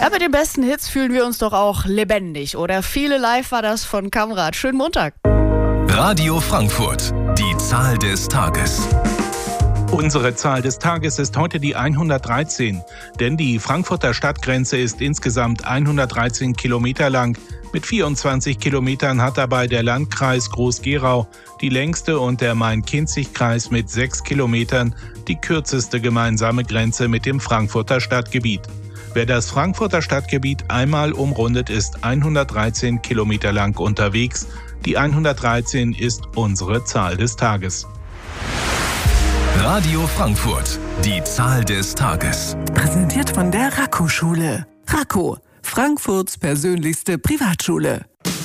Ja, mit den besten Hits fühlen wir uns doch auch lebendig, oder? Viele live war das von Kamrat. Schönen Montag. Radio Frankfurt, die Zahl des Tages. Unsere Zahl des Tages ist heute die 113, denn die Frankfurter Stadtgrenze ist insgesamt 113 Kilometer lang. Mit 24 Kilometern hat dabei der Landkreis Groß-Gerau die längste und der Main-Kinzig-Kreis mit 6 Kilometern die kürzeste gemeinsame Grenze mit dem Frankfurter Stadtgebiet. Wer das Frankfurter Stadtgebiet einmal umrundet, ist 113 Kilometer lang unterwegs. Die 113 ist unsere Zahl des Tages. Radio Frankfurt, die Zahl des Tages. Präsentiert von der Raco-Schule. Raco, Frankfurts persönlichste Privatschule.